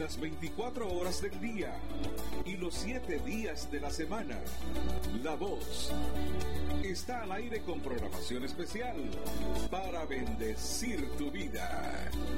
las 24 horas del día y los 7 días de la semana. La Voz está al aire con programación especial para bendecir tu vida.